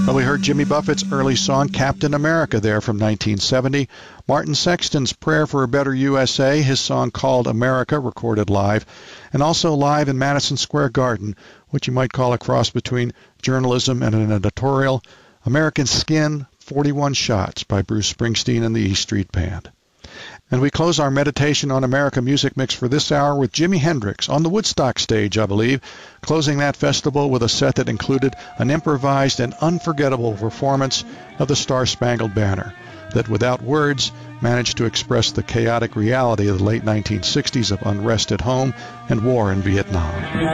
Well, we heard Jimmy Buffett's early song, Captain America, there from 1970. Martin Sexton's Prayer for a Better USA, his song called America, recorded live. And also live in Madison Square Garden, what you might call a cross between journalism and an editorial, American Skin, 41 Shots by Bruce Springsteen and the E Street Band. And we close our meditation on America music mix for this hour with Jimi Hendrix on the Woodstock stage, I believe, closing that festival with a set that included an improvised and unforgettable performance of the Star-Spangled Banner that, without words, managed to express the chaotic reality of the late 1960s of unrest at home and war in Vietnam.